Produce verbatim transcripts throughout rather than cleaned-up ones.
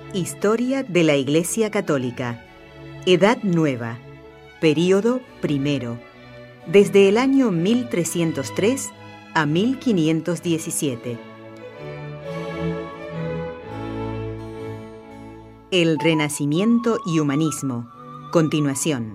Historia de la Iglesia Católica. Edad Nueva. Período primero. Desde el año mil trescientos tres a mil quinientos diecisiete. El Renacimiento y Humanismo. Continuación.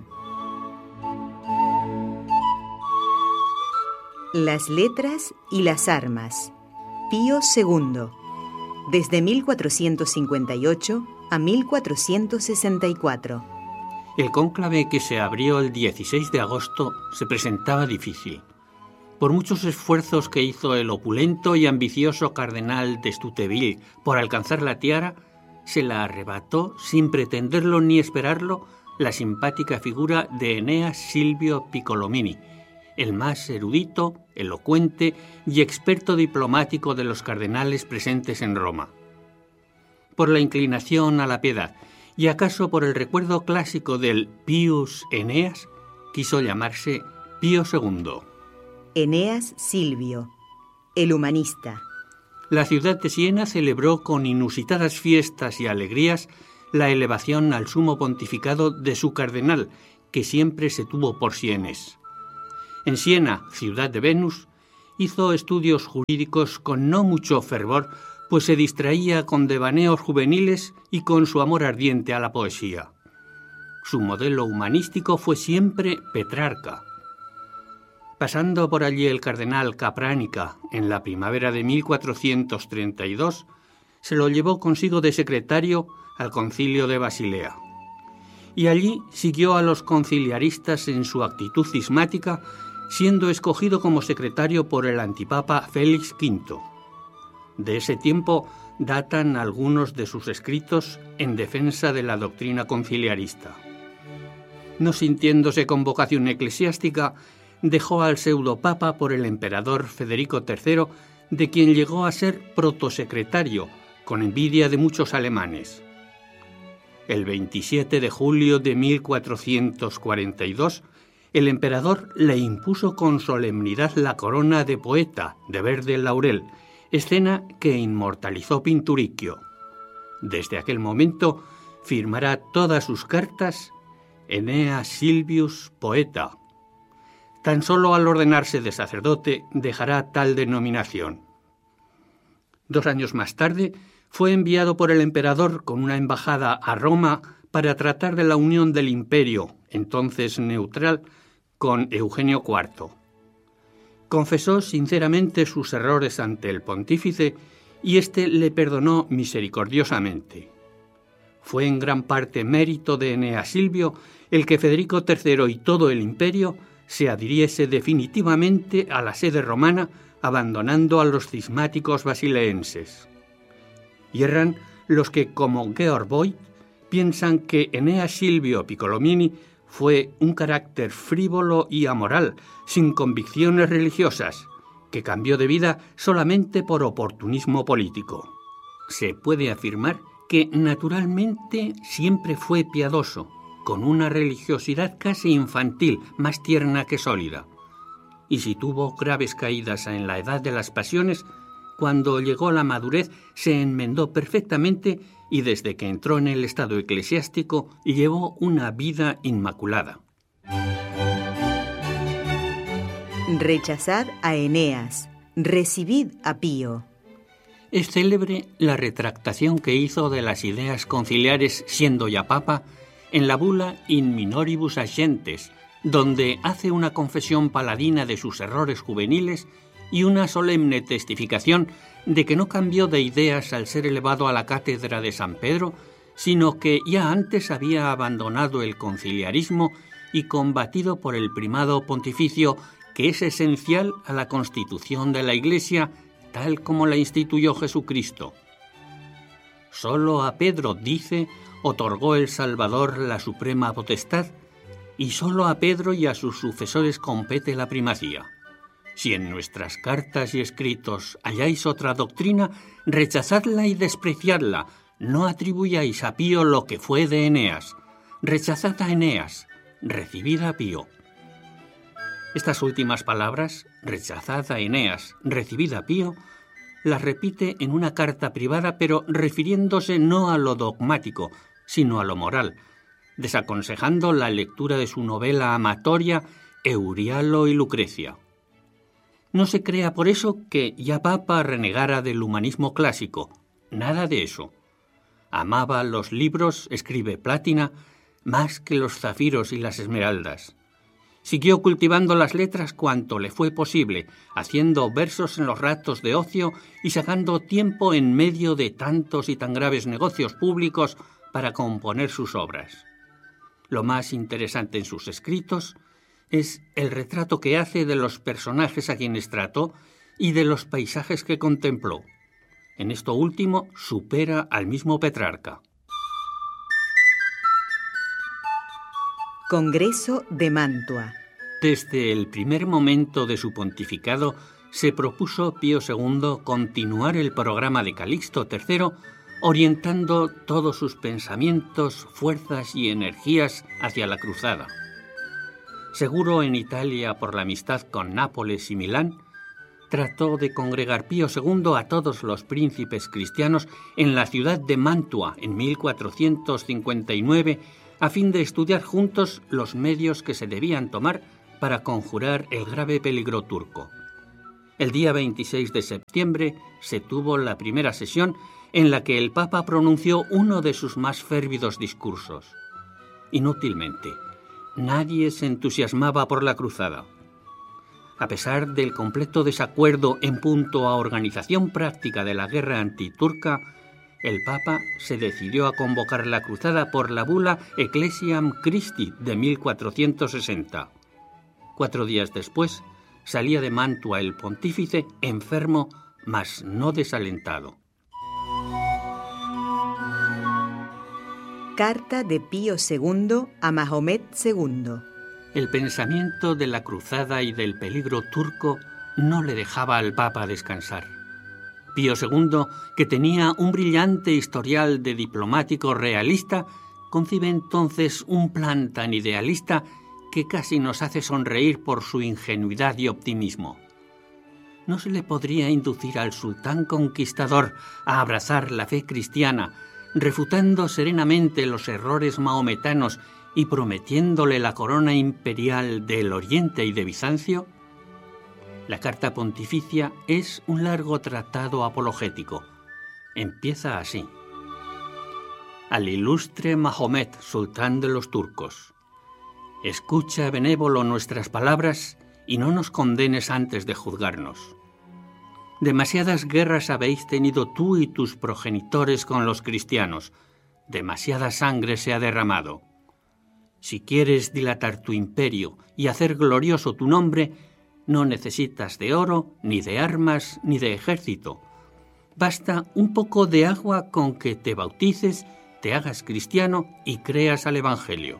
Las letras y las armas. Pío segundo. Desde mil cuatrocientos cincuenta y ocho a mil cuatrocientos sesenta y cuatro. El cónclave que se abrió el dieciséis de agosto se presentaba difícil. Por muchos esfuerzos que hizo el opulento y ambicioso cardenal de Estouteville por alcanzar la tiara, se la arrebató, sin pretenderlo ni esperarlo, la simpática figura de Eneas Silvio Piccolomini, el más erudito, elocuente y experto diplomático de los cardenales presentes en Roma. Por la inclinación a la piedad y acaso por el recuerdo clásico del Pius Eneas, quiso llamarse Pío segundo. Eneas Silvio, el humanista. La ciudad de Siena celebró con inusitadas fiestas y alegrías la elevación al sumo pontificado de su cardenal, que siempre se tuvo por sienés. En Siena, ciudad de Venus, hizo estudios jurídicos con no mucho fervor, pues se distraía con devaneos juveniles y con su amor ardiente a la poesía. Su modelo humanístico fue siempre Petrarca. Pasando por allí el cardenal Capránica en la primavera de mil cuatrocientos treinta y dos, se lo llevó consigo de secretario al concilio de Basilea. Y allí siguió a los conciliaristas en su actitud cismática, siendo escogido como secretario por el antipapa Félix quinto. De ese tiempo datan algunos de sus escritos en defensa de la doctrina conciliarista. No sintiéndose con vocación eclesiástica, dejó al pseudopapa por el emperador Federico tercero, de quien llegó a ser protosecretario, con envidia de muchos alemanes. El veintisiete de julio de mil cuatrocientos cuarenta y dos, el emperador le impuso con solemnidad la corona de poeta de verde laurel, escena que inmortalizó Pinturicchio. Desde aquel momento firmará todas sus cartas Eneas Silvius Poeta. Tan solo al ordenarse de sacerdote dejará tal denominación. Dos años más tarde fue enviado por el emperador con una embajada a Roma para tratar de la unión del imperio, entonces neutral, con Eugenio cuarto. Confesó sinceramente sus errores ante el pontífice y éste le perdonó misericordiosamente. Fue en gran parte mérito de Eneas Silvio el que Federico tercero y todo el imperio se adhiriese definitivamente a la sede romana, abandonando a los cismáticos basileenses. Hierran los que, como Georg Voigt, piensan que Eneas Silvio Piccolomini fue un carácter frívolo y amoral, sin convicciones religiosas, que cambió de vida solamente por oportunismo político. Se puede afirmar que naturalmente siempre fue piadoso, con una religiosidad casi infantil, más tierna que sólida. Y si tuvo graves caídas en la edad de las pasiones, cuando llegó la madurez se enmendó perfectamente y desde que entró en el estado eclesiástico llevó una vida inmaculada. Rechazad a Eneas, recibid a Pío. Es célebre la retractación que hizo de las ideas conciliares siendo ya papa en la bula In Minoribus Agentes, donde hace una confesión paladina de sus errores juveniles y una solemne testificación de que no cambió de ideas al ser elevado a la cátedra de San Pedro, sino que ya antes había abandonado el conciliarismo y combatido por el primado pontificio, que es esencial a la constitución de la Iglesia, tal como la instituyó Jesucristo. Solo a Pedro, dice, otorgó el Salvador la suprema potestad, y solo a Pedro y a sus sucesores compete la primacía. Si en nuestras cartas y escritos halláis otra doctrina, rechazadla y despreciadla, no atribuyáis a Pío lo que fue de Eneas. Rechazad a Eneas, recibid a Pío. Estas últimas palabras, rechazad a Eneas, recibid a Pío, las repite en una carta privada, pero refiriéndose no a lo dogmático, sino a lo moral, desaconsejando la lectura de su novela amatoria Eurialo y Lucrecia. No se crea por eso que ya Papa renegara del humanismo clásico, nada de eso. Amaba los libros, escribe Plátina, más que los zafiros y las esmeraldas. Siguió cultivando las letras cuanto le fue posible, haciendo versos en los ratos de ocio y sacando tiempo en medio de tantos y tan graves negocios públicos para componer sus obras. Lo más interesante en sus escritos es el retrato que hace de los personajes a quienes trató y de los paisajes que contempló. En esto último supera al mismo Petrarca. Congreso de Mantua. Desde el primer momento de su pontificado se propuso Pío segundo continuar el programa de Calixto tercero, orientando todos sus pensamientos, fuerzas y energías hacia la cruzada. Seguro en Italia por la amistad con Nápoles y Milán, trató de congregar Pío segundo a todos los príncipes cristianos en la ciudad de Mantua en mil cuatrocientos cincuenta y nueve, a fin de estudiar juntos los medios que se debían tomar para conjurar el grave peligro turco. El día veintiséis de septiembre se tuvo la primera sesión en la que el Papa pronunció uno de sus más férvidos discursos. Inútilmente, nadie se entusiasmaba por la cruzada. A pesar del completo desacuerdo en punto a organización práctica de la guerra antiturca, el Papa se decidió a convocar la cruzada por la bula Ecclesiam Christi de mil cuatrocientos sesenta. Cuatro días después, salía de Mantua el pontífice enfermo, mas no desalentado. Carta de Pío segundo a Mahomet segundo. El pensamiento de la cruzada y del peligro turco no le dejaba al Papa descansar. Pío segundo, que tenía un brillante historial de diplomático realista, concibe entonces un plan tan idealista que casi nos hace sonreír por su ingenuidad y optimismo. ¿No se le podría inducir al sultán conquistador a abrazar la fe cristiana, refutando serenamente los errores mahometanos y prometiéndole la corona imperial del Oriente y de Bizancio? La carta pontificia es un largo tratado apologético. Empieza así: al ilustre Mahomet, sultán de los turcos. Escucha, benévolo, nuestras palabras y no nos condenes antes de juzgarnos. Demasiadas guerras habéis tenido tú y tus progenitores con los cristianos. Demasiada sangre se ha derramado. Si quieres dilatar tu imperio y hacer glorioso tu nombre, no necesitas de oro, ni de armas, ni de ejército. Basta un poco de agua con que te bautices, te hagas cristiano y creas al Evangelio.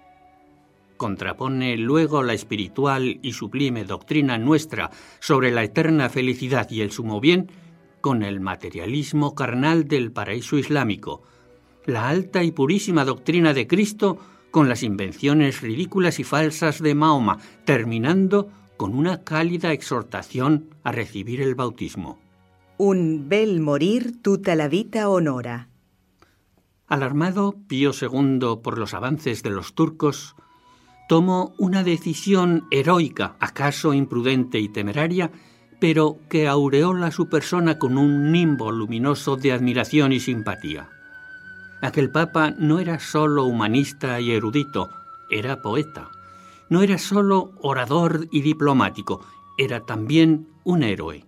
Contrapone luego la espiritual y sublime doctrina nuestra sobre la eterna felicidad y el sumo bien con el materialismo carnal del paraíso islámico, la alta y purísima doctrina de Cristo con las invenciones ridículas y falsas de Mahoma, terminando con una cálida exhortación a recibir el bautismo. Un bel morir tutta la vita honora. Alarmado Pío segundo por los avances de los turcos, tomó una decisión heroica, acaso imprudente y temeraria, pero que aureola su persona con un nimbo luminoso de admiración y simpatía. Aquel papa no era solo humanista y erudito, era poeta. No era solo orador y diplomático, era también un héroe.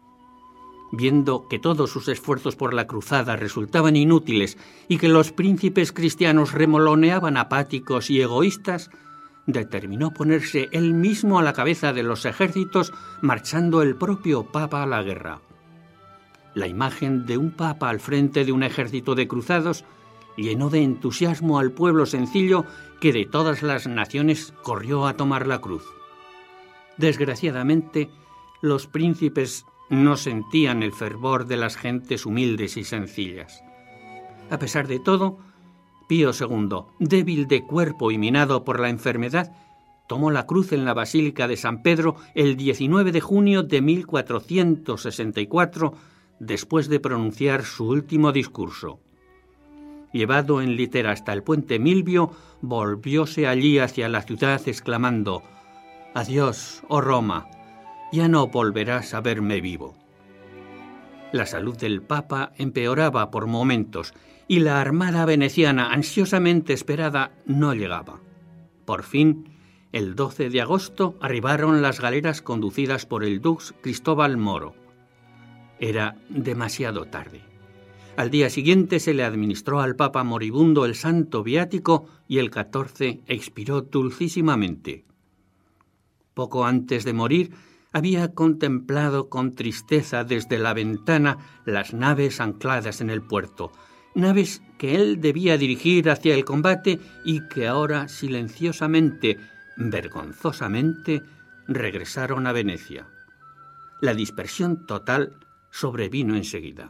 Viendo que todos sus esfuerzos por la cruzada resultaban inútiles y que los príncipes cristianos remoloneaban apáticos y egoístas, determinó ponerse él mismo a la cabeza de los ejércitos, marchando el propio papa a la guerra. La imagen de un papa al frente de un ejército de cruzados llenó de entusiasmo al pueblo sencillo que de todas las naciones corrió a tomar la cruz. Desgraciadamente, los príncipes no sentían el fervor de las gentes humildes y sencillas. A pesar de todo, Pío segundo, débil de cuerpo y minado por la enfermedad, tomó la cruz en la Basílica de San Pedro el diecinueve de junio de mil cuatrocientos sesenta y cuatro, después de pronunciar su último discurso. Llevado en litera hasta el puente Milvio, volvióse allí hacia la ciudad exclamando: «Adiós, oh Roma, ya no volverás a verme vivo». La salud del Papa empeoraba por momentos y la armada veneciana, ansiosamente esperada, no llegaba. Por fin, el doce de agosto, arribaron las galeras conducidas por el dux Cristóbal Moro. Era demasiado tarde. Al día siguiente se le administró al Papa moribundo el santo viático y el catorce expiró dulcísimamente. Poco antes de morir, había contemplado con tristeza desde la ventana las naves ancladas en el puerto, naves que él debía dirigir hacia el combate y que ahora silenciosamente, vergonzosamente, regresaron a Venecia. La dispersión total sobrevino enseguida.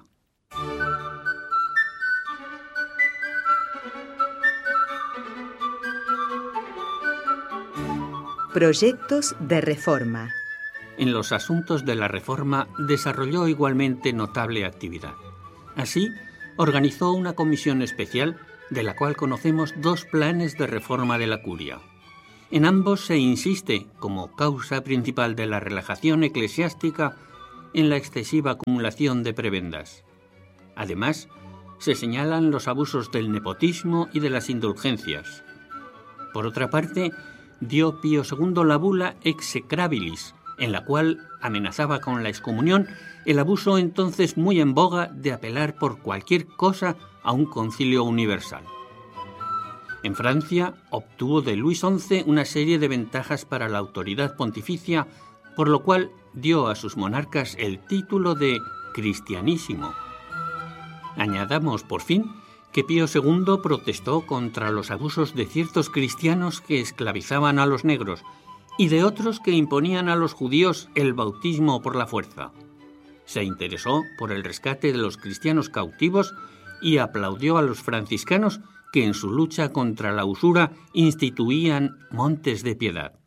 Proyectos de reforma. En los asuntos de la reforma desarrolló igualmente notable actividad. Así, organizó una comisión especial de la cual conocemos dos planes de reforma de la curia. En ambos se insiste, como causa principal de la relajación eclesiástica, en la excesiva acumulación de prebendas. Además, se señalan los abusos del nepotismo y de las indulgencias. Por otra parte, dio Pío segundo la bula Execrabilis, en la cual amenazaba con la excomunión el abuso entonces muy en boga de apelar por cualquier cosa a un concilio universal. En Francia obtuvo de Luis once una serie de ventajas para la autoridad pontificia, por lo cual dio a sus monarcas el título de cristianísimo. Añadamos, por fin, que Pío segundo protestó contra los abusos de ciertos cristianos que esclavizaban a los negros y de otros que imponían a los judíos el bautismo por la fuerza. Se interesó por el rescate de los cristianos cautivos y aplaudió a los franciscanos que en su lucha contra la usura instituían montes de piedad.